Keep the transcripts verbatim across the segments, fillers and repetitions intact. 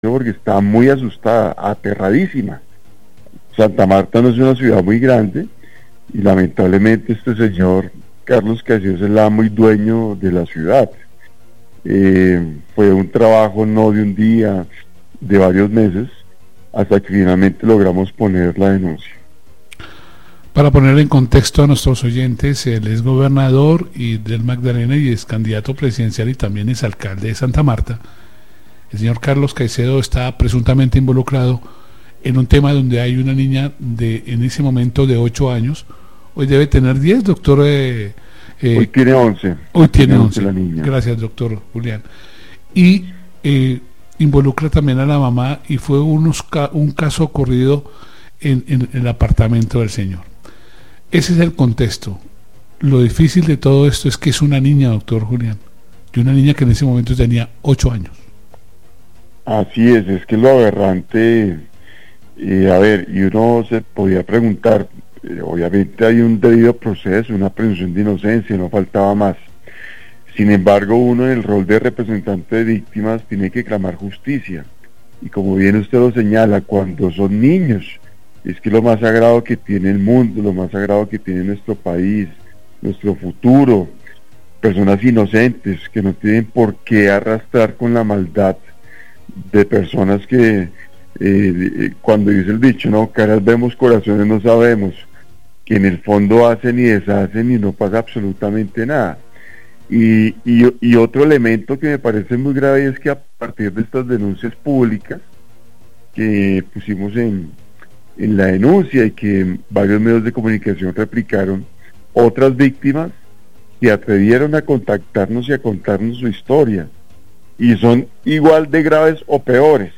porque estaba muy asustada, aterradísima. Santa Marta no es una ciudad muy grande y lamentablemente este señor Carlos Caicedo es el amo y dueño de la ciudad. Eh, fue un trabajo no de un día, de varios meses, hasta que finalmente logramos poner la denuncia. Para poner en contexto a nuestros oyentes, él es gobernador y del Magdalena y es candidato presidencial y también es alcalde de Santa Marta. El señor Carlos Caicedo está presuntamente involucrado en un tema donde hay una niña de en ese momento de ocho años, hoy debe tener diez, doctor. Eh, eh, hoy tiene once. Hoy tiene once, la niña. Gracias, doctor Julián. Y eh, involucra también a la mamá y fue unos ca un caso ocurrido en, en, en el apartamento del señor. Ese es el contexto. Lo difícil de todo esto es que es una niña, doctor Julián, y una niña que en ese momento tenía ocho años. Así es, es que lo aberrante, eh, a ver, y uno se podía preguntar, eh, obviamente hay un debido proceso, una presunción de inocencia, no faltaba más. Sin embargo, uno en el rol de representante de víctimas tiene que clamar justicia. Y como bien usted lo señala, cuando son niños, es que lo más sagrado que tiene el mundo, lo más sagrado que tiene nuestro país, nuestro futuro, personas inocentes que no tienen por qué arrastrar con la maldad de personas que, eh, cuando dice el dicho, no, caras vemos, corazones no sabemos, que en el fondo hacen y deshacen y no pasa absolutamente nada. Y, y, y otro elemento que me parece muy grave es que a partir de estas denuncias públicas que pusimos en, en la denuncia y que varios medios de comunicación replicaron, otras víctimas que atrevieron a contactarnos y a contarnos su historia, y son igual de graves o peores.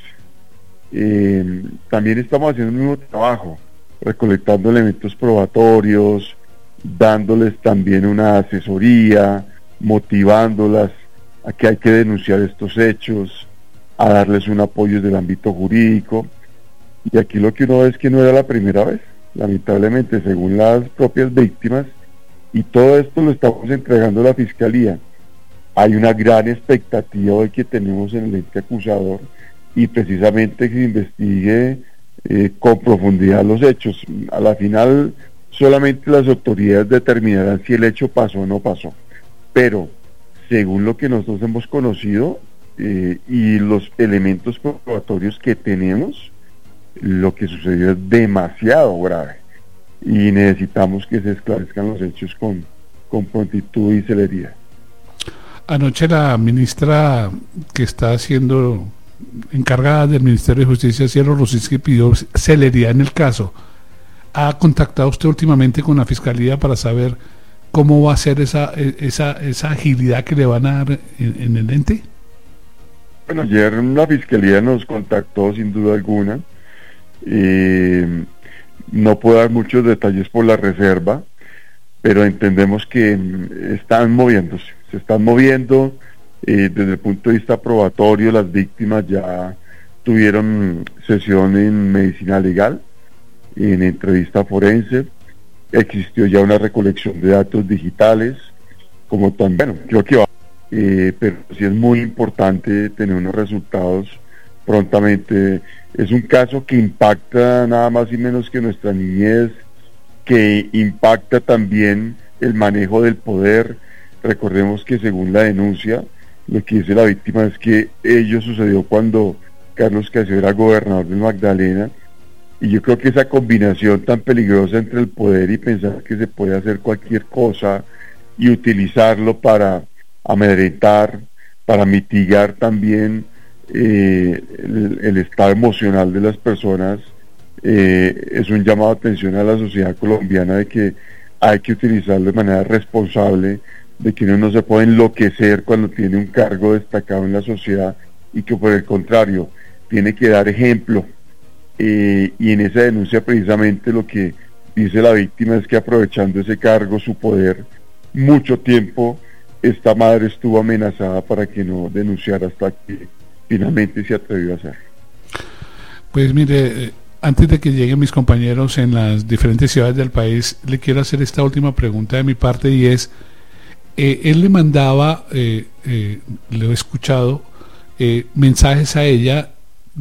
Eh, también estamos haciendo el mismo trabajo, recolectando elementos probatorios, dándoles también una asesoría, motivándolas a que hay que denunciar estos hechos, a darles un apoyo desde el ámbito jurídico. Y aquí lo que uno ve es que no era la primera vez, lamentablemente, según las propias víctimas, y todo esto lo estamos entregando a la Fiscalía. Hay una gran expectativa hoy que tenemos en el ente acusador y precisamente que se investigue eh, con profundidad los hechos. A la final solamente las autoridades determinarán si el hecho pasó o no pasó, pero según lo que nosotros hemos conocido eh, y los elementos probatorios que tenemos, lo que sucedió es demasiado grave y necesitamos que se esclarezcan los hechos con, con prontitud y celeridad. Anoche la ministra que está siendo encargada del Ministerio de Justicia, Cielo Rosiski, pidió celeridad en el caso. ¿Ha contactado usted últimamente con la Fiscalía para saber cómo va a ser esa esa esa agilidad que le van a dar en, en el ente? Bueno, ayer la Fiscalía nos contactó sin duda alguna. Eh, no puedo dar muchos detalles por la reserva, pero entendemos que están moviéndose, se están moviendo eh, desde el punto de vista probatorio. Las víctimas ya tuvieron sesión en medicina legal, en entrevista forense, existió ya una recolección de datos digitales, como también, bueno, creo que va, eh, pero sí es muy importante tener unos resultados prontamente. Es un caso que impacta nada más y menos que nuestra niñez, que impacta también el manejo del poder. Recordemos que según la denuncia, lo que dice la víctima es que ello sucedió cuando Carlos Caicedo era gobernador del Magdalena, y yo creo que esa combinación tan peligrosa entre el poder y pensar que se puede hacer cualquier cosa y utilizarlo para amedrentar, para mitigar también eh, el, el estado emocional de las personas, eh, es un llamado de atención a la sociedad colombiana de que hay que utilizarlo de manera responsable, de que uno no se puede enloquecer cuando tiene un cargo destacado en la sociedad, y que por el contrario tiene que dar ejemplo. Eh, y en esa denuncia precisamente lo que dice la víctima es que aprovechando ese cargo, su poder, mucho tiempo esta madre estuvo amenazada para que no denunciara hasta que finalmente se atrevió a hacerlo. Pues mire, antes de que lleguen mis compañeros en las diferentes ciudades del país, le quiero hacer esta última pregunta de mi parte, y es, eh, él le mandaba, eh, eh, lo he escuchado, eh, mensajes a ella